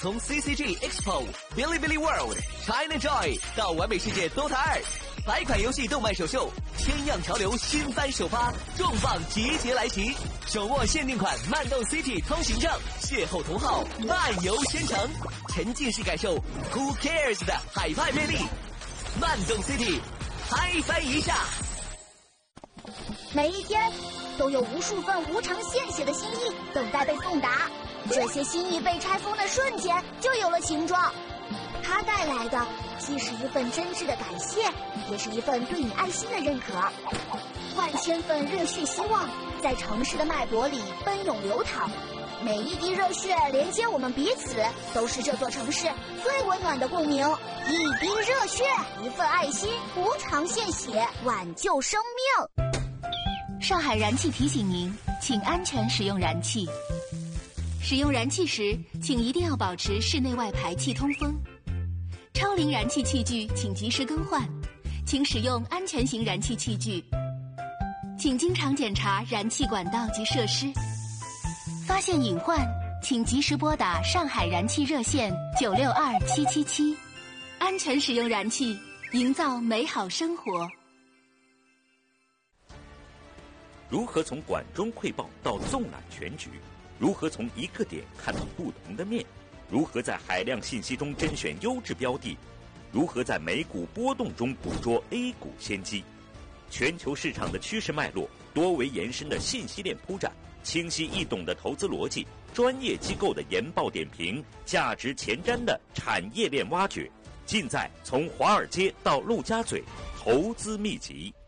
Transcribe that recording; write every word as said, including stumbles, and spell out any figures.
从 C C G Expo、Bilibili World、China Joy 到完美世界 Dota 二，百款游戏动漫首秀，千样潮流新番首发，重磅集结来袭！手握限定款漫动 City 通行证，邂逅同好，漫游仙城，沉浸式感受 Who Cares 的海派魅力。漫动 City， 嗨翻一下！ 每一天都有无数份无偿献血的心意等待被送达，这些心意被拆封的瞬间就有了形状。它带来的既是一份真挚的感谢，也是一份对你爱心的认可。万千份热血希望在城市的脉搏里奔涌流淌，每一滴热血连接我们彼此，都是这座城市最温暖的共鸣。一滴热血，一份爱心，无偿献血，挽救生命。 上海燃气提醒您，请安全使用燃气。使用燃气时，请一定要保持室内外排气通风。超龄燃气器具请及时更换，请使用安全型燃气器具。请经常检查燃气管道及设施。发现隐患，请及时拨打上海燃气热线九六二七七七。安全使用燃气，营造美好生活。 如何从管中窥豹到纵览全局？如何从一个点看到不同的面？如何在海量信息中甄选优质标的？如何在美股波动中捕捉 A 股先机？全球市场的趋势脉络，多维延伸的信息链铺展，清晰易懂的投资逻辑，专业机构的研报点评，价值前瞻的产业链挖掘，尽在从华尔街到陆家嘴投资秘籍。